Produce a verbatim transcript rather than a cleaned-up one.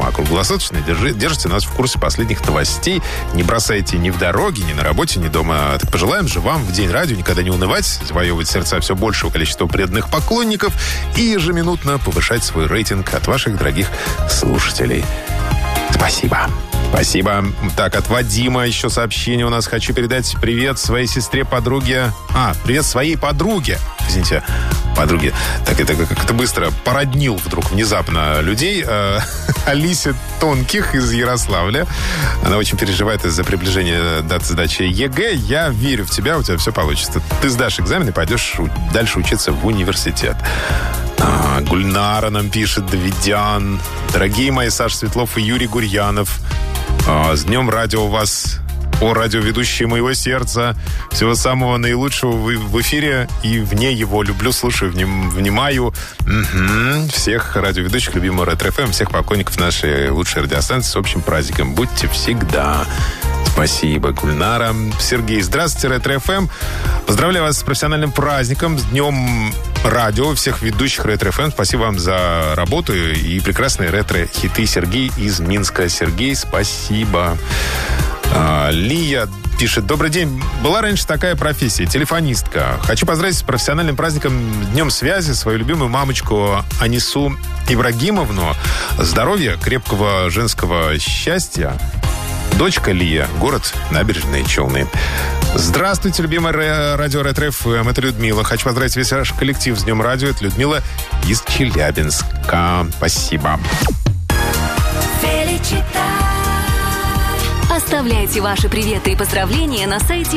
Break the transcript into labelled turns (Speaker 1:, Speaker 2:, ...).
Speaker 1: весьма круглосуточно. Держи, держите нас в курсе последних новостей. Не бросайте ни в дороге, ни на работе, ни дома. Так пожелаем же вам в День радио никогда не унывать, завоевывать сердца все большего количества преданных поклонников и ежеминутно повышать свой рейтинг от ваших дорогих слушателей. Спасибо. Спасибо. Так, от Вадима еще сообщение у нас. Хочу передать привет своей сестре, подруге. А, привет своей подруге. Извините, подруге. Так, это как-то быстро породнил вдруг внезапно людей. Э, Алисе Тонких из Ярославля. Она очень переживает из-за приближения даты сдачи ЕГЭ. Я верю в тебя, у тебя все получится. Ты сдашь экзамен и пойдешь дальше учиться в университет. А, Гульнара нам пишет, Давидян. Дорогие мои, Саша Светлов и Юрий Гурьянов. А, с днем радио вас, о радиоведущие моего сердца. Всего самого наилучшего в, в эфире и вне его. Люблю, слушаю, вним, внимаю. Угу. Всех радиоведущих, любимого Ретро-эф эм, всех поклонников нашей лучшей радиостанции с общим праздником. Будьте всегда. Спасибо, Гульнара. Сергей, здравствуйте, Ретро-эф эм. Поздравляю вас с профессиональным праздником, с днем радио, всех ведущих Ретро-эф эм. Спасибо вам за работу и прекрасные ретро-хиты. Сергей из Минска. Сергей, спасибо. А, Лия пишет. Добрый день. Была раньше такая профессия, телефонистка. Хочу поздравить с профессиональным праздником, Днем связи, свою любимую мамочку Анису Ибрагимовну. Здоровья, крепкого женского счастья. Дочка Лия, город Набережные Челны. Здравствуйте, любимое радио Ретро-эф эм. Это Людмила. Хочу поздравить весь ваш коллектив с Днем радио. Это Людмила из Челябинска. Спасибо.
Speaker 2: Оставляйте ваши приветы и поздравления на сайте